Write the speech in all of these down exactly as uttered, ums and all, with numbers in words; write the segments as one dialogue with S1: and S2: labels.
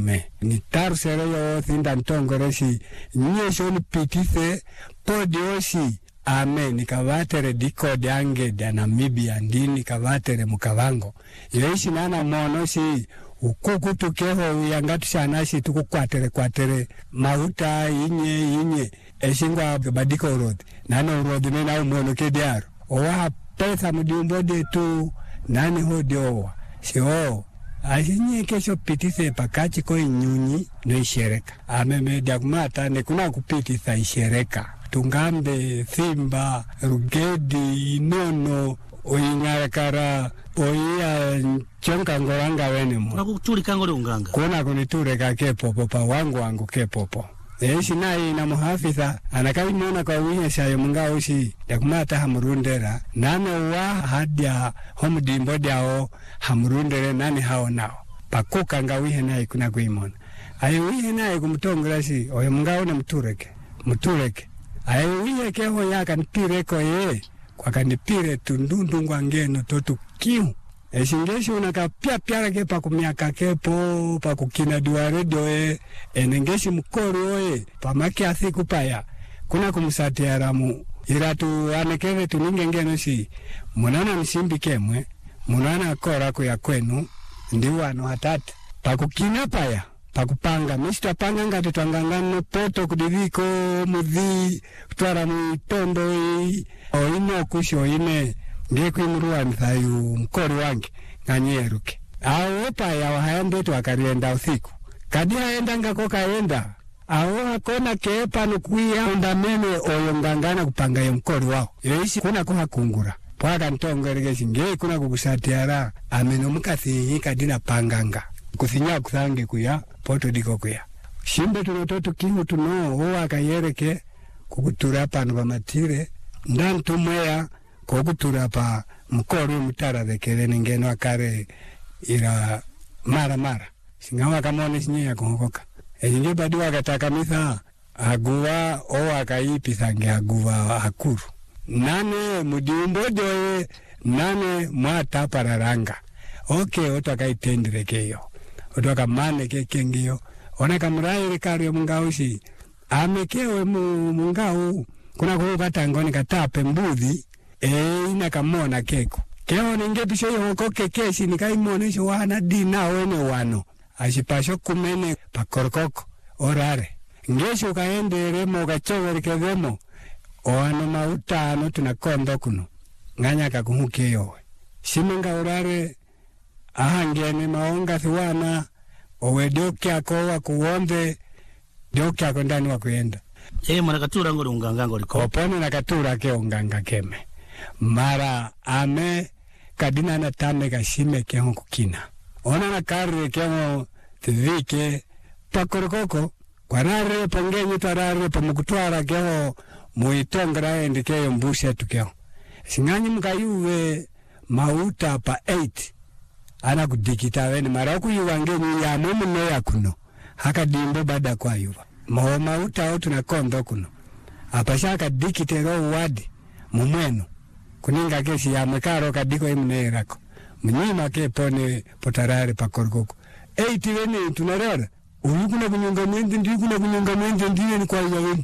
S1: ame ni tarsere yo thinda ntongoresi nyesho ni pitithe podiosi ame nikavatere dikode ange da Namibia ndini kavatere mukavango yoishi nana mono si ukuku tukeho yangatu shanashi tukukwatere kwatere mauta inye inye eshingwa badiko urodi nana urodi nena umono kediaro owa pesa mudiumbode tu nani hodiowa si oo asinye kesho pitithe pakachi ko inyunyi no ishereka ame media kumata ne kuna kupititha ishereka tungambe thimba rugedi inono oinyarakara oia chonka ngoranga wenemo
S2: nakutuli kangole unganga
S1: kuna kuniture kake popo pa wangu wangu ke popo eishi nai na muhafitha anakaimona kwa winya shayo munga ushi yakumata hamurundera nano wa hadia homudimbo diao hamurundere nani hao nao pakuka ngawihe nai kuna kuimona ayo wihe nai kumutongolasi oyo munga une mutureke mutureke ayo wihe keho yaka nipireko ye kwa kanipire tundundu ngwangeno totu kiu eshingeshi unakapia piara ke pa kumiaka kepo pa kukina dua radio e enengeshi mkori oe pa maki athiku paya kuna kumusatia ramu iratu anekele tuninge ngeno si munana msimbi kemwe munana kora kuya kwenu ndiwa no hatata pa kukina paya pa kupanga mishita panga ngati tuangangano poto kudiviko mudhi tuara mwitondo oino kusho ine ngeku imruwa nithayu mkori wangi nganyeruke awo paya wahayambe tu wakarienda usiku kadi haenda ngako kaenda awo hakona keepa nukuia undamene oyo ngangana kupanga ya mkori wao yoishi kuna kuha kungura pwaka ntongeregeshi ngei kuna kukusatiara ameno mkathi kadina panganga kusinya kusange kuya poto diko kuya shimbe tunototo kingu tuno owa kayereke kukutura panu pamatire ndantumweya kokutura pa mkori mutara dhekere ningeno akare ira mara mara singawa kamone sinye kuhokoka ejinge badi wakataka mitha aguwa owa kaipisange aguwa akuru nane mudiumbodoe nane mwata pararanga oke oto akaitendire keyo oto akamane kekengiyo ona kamuraire kari mungaushi amekewe mungau kuna kukatangoni katape mbudhi ee ina kamona keko keo ningepisho yoko kekeshi nikaimonesho wana dina wene wano ashipasho kumene pakorokoko orare ngesho kaendere mo kachoverkedemo oano mautano tunakondo kuno nganya kakuhuke yowe shimenga orare ahangene maonga thiwana owe dioki akowa kuwombe dioki akondani wa kuenda
S2: ee mwana katura ngori unganga ngori ko
S1: opone na katura ke unganga keme mara ame kadina na tame kashime keho kukina ona na kare keho tvike pakorokoko kwarare pangenyi tarare pamukutwara keho muitongra endi keyo mbushe tukeho singanyi mkayuwe mauta pa eight ana kudikita weni mara kuyuwangenyi ya mumu ya kuno haka dimbo bada kwa yuwa maho mauta otu na kondo kuno apashaka dikite roho wadi mumwenu kuninga kesi ya mekaro kadiko imne rako mnyima ke pone potarare pakorokoko eight weni tunarora uyu kuna kunyunga mwende ndi kuna kunyunga mwende ndiye ni kwa yawe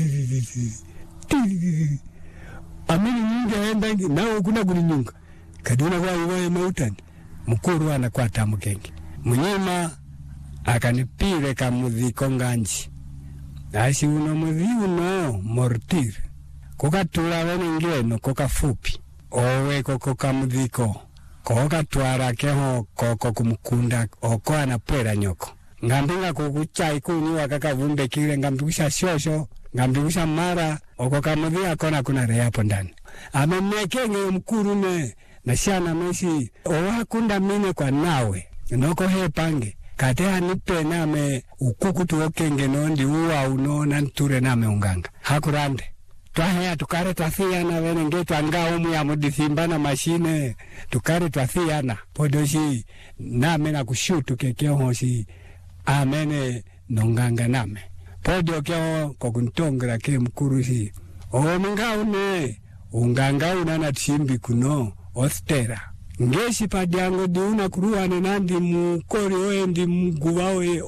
S1: amini nyingi aenda nao kuna kuninyunga kaduna kwa yawe mautani mkuru wana kwa tamu kengi mnyima akanipire kamudhiko nganji asi uno mudhi uno mortir kokatula weni ngeno koka fupi owe koko kamudhiko koka tuara keho koko kumukunda oko anapwera nyoko ngambinga kukuchai kuniwa kaka vumbe kile ngambikisha shosho ngambikisha mara oko kamudhi akona kuna reapo ndani amemekenge mkuru ne na shana meshi owa kunda mine kwa nawe noko he pange katea nipe name ukuku tuokenge nondi uwa unona nture name unganga hakurande twahea tukare twathiana wene nge twanga umu ya mudithimba na mashine tukare twathiana podoshi name na kushutu kekeo hoshi amene nonganga name podo keo kokuntongra ke mkurushi o mungane unganga unana tshimbi kuno ostera ngeshi padiango diuna kuruwane nandi mukori oe ndi mguwa oe